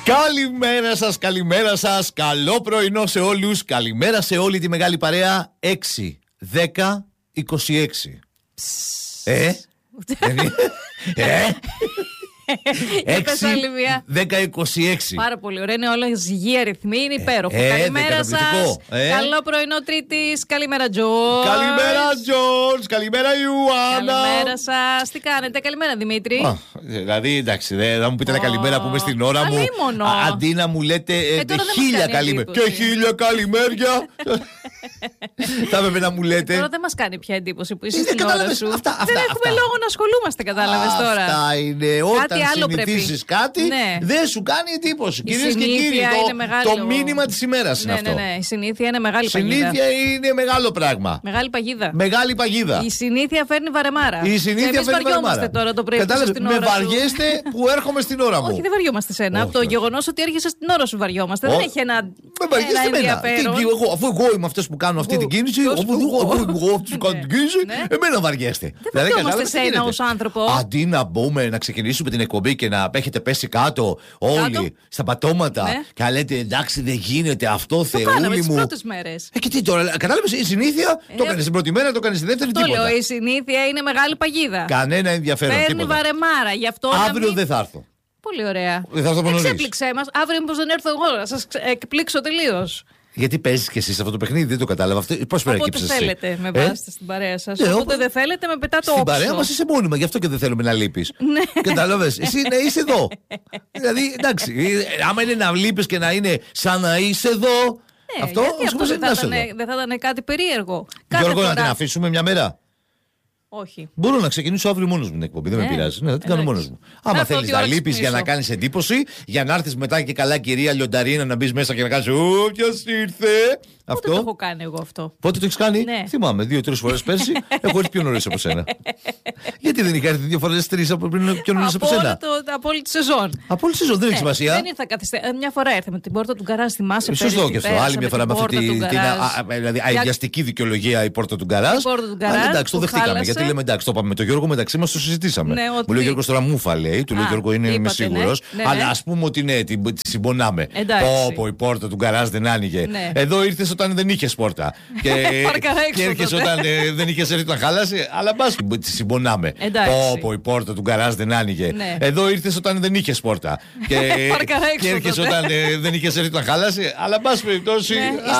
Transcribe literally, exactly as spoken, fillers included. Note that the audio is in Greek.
Καλημέρα σας, καλημέρα σας. Καλό πρωινό σε όλους. Καλημέρα σε όλη τη μεγάλη παρέα. έξι, δέκα, είκοσι έξι. Ε, ε, έξι, δέκα, είκοσι έξι. Πάρα πολύ ωραία. Είναι όλα ζυγή αριθμοί. Είναι υπέροχο. Ε, καλημέρα σας. Ε. Καλό πρωινό Τρίτης. Καλημέρα, Τζορτζ. Καλημέρα, Τζορτζ. Καλημέρα, Ιουάννα. Καλημέρα σας. Τι κάνετε? Καλημέρα, Δημήτρη. Α, δηλαδή, εντάξει, δεν θα μου πείτε ένα καλημέρα που είμαι στην ώρα μου. Α, αντί να μου λέτε ε, ε, χίλια καλημέρα. Και χίλια καλημέρια. Θα έπρεπε να μου λέτε. Τώρα δεν μας κάνει πια εντύπωση που είσαι στην ώρα σου. Αυτά, αυτά, δεν αυτά, έχουμε αυτά. λόγο να ασχολούμαστε, κατάλαβες τώρα. Αυτά είναι. Όταν συνηθίσεις κάτι, ναι. δεν σου κάνει εντύπωση. Η Κυρίες και κύριοι, το, το μήνυμα της ημέρας είναι ναι, αυτό. Ναι, ναι, η συνήθεια είναι μεγάλη παγίδα. Συνήθεια είναι μεγάλο πράγμα. Μεγάλη παγίδα. Μεγάλη παγίδα. Η συνήθεια φέρνει βαρεμάρα. Η συνήθεια φέρνει βαρεμάρα. Τώρα το πρωί. Κατάλαβες, με βαριέστε που έρχομαι στην ώρα μου. Όχι, δεν βαριόμαστε σένα. Από το γεγονός ότι έρχεσαι στην ώρα σου βαριόμαστε. Όχι. Δεν έχει ένα. Με βαριέστε εμένα. Αφού εγώ είμαι αυτός που κάνω αυτή την κίνηση, εγώ αυτός που κάνω την κίνηση, εμένα βαριέστε. Δεν βαριόμαστε σένα ως άνθρωπο. Αντί να μπούμε, να ξεκινήσουμε την εκπομπή και να έχετε πέσει κάτω όλοι στα πατώματα και να λέτε εντάξει δεν γίνεται αυτό, θεούλη μου. Τις πρώτες μέρες. Ε, και τι τώρα, κατάλαβες, η συνήθεια το έκανε την πρώτη μέρα, το έκανε τη δεύτερη, το τίποτα. λέω, η συνήθεια είναι μεγάλη παγίδα. Κανένα ενδιαφέρον. Παίρνει βαρεμάρα, γι' αυτό. Αύριο δεν θα έρθω. Πολύ ωραία. Δεν θα έρθω από νωρίς. Εξέπληξέ μας. Αύριο μήπως δεν έρθω εγώ, να σας εκπλήξω τελείως. Γιατί παίζεις και εσείς αυτό το παιχνίδι, δεν το κατάλαβα. Πώς προέκυψες εσύ? Όποτε θέλετε με βάζετε ε? στην παρέα σας. Ναι, όποτε δεν θέλετε με πετάτε όξο. Στην παρέα μας είσαι μόνιμα, γι' αυτό και δεν θέλουμε να λείπεις. Ναι. Κατάλαβες. Εσύ ναι, είσαι εδώ. Δηλαδή, εντάξει, άμα είναι να λείπεις και να είναι σαν να είσαι εδώ. Ναι, αυτό αυτό δεν θα, ήταν, δεν θα ήταν κάτι περίεργο. Γιώργο, φορά... να την αφήσουμε μια μέρα. Όχι. Μπορώ να ξεκινήσω αύριο μόνος μου την εκπομπή. Δεν ναι. με πειράζει. Ναι, θα την κάνω μόνος μου. Άμα θέλεις να λείπεις για να κάνεις εντύπωση, για να έρθεις μετά και καλά, κυρία Λιονταρίνα, να μπεις μέσα και να κάνεις Ω, ποιος ήρθε. Πότε αυτό. το έχω κάνει εγώ αυτό? Πότε το έχεις κάνει? Ναι. Θυμάμαι, δύο-τρεις φορές πέρσι. Έχω έρθει πιο νωρίς από σένα. Γιατί δεν είχα έρθει δύο φορές τρεις από πριν πιο νωρίς από σένα? Από όλη τη σεζόν. Από όλη τη σεζόν, δεν έχει σημασία. Δεν ήρθα καθυστέρητα. Μια φορά ήρθε με την πόρτα του γκαράζ, θυμάσαι? Σωστό και αυτό. Άλλη μια φορά με αυτή την αειδιαστική δικαιολογία η πόρτα του γκαράζ. Εντάξει, το δεχτήκαμε. Γιατί λέμε εντάξει, το είπαμε με τον Γιώργο, μεταξύ μας το συζητήσαμε. Μου λέει ο Γιώργος τώρα μούφα λέει. Του λέει ο Γιώργο είναι είμαι σίγουρος. Αλλά ας πούμε ότι ναι, τη συμπονάμε. Πω, η πόρτα του γκαράζ δεν άνοιγε. Εδώ ήρθες όταν δεν είχες πόρτα. Και έρχεσαι όταν δεν είχες έρθει όταν χάλασε. Αλλά μπας τη συμπονάμε. Πω, η πόρτα του γκαράζ δεν άνοιγε. Εδώ ήρθες όταν δεν είχες πόρτα. Και έρχεσαι όταν δεν είχες έρθει όταν χάλασε. Αλλά μπας περιπτώσει.